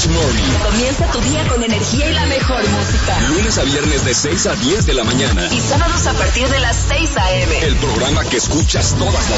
This Morning. Comienza tu día con energía y la mejor música. Lunes a viernes de 6 a 10 de la mañana. Y sábados a partir de las 6 a.m. El programa que escuchas todas las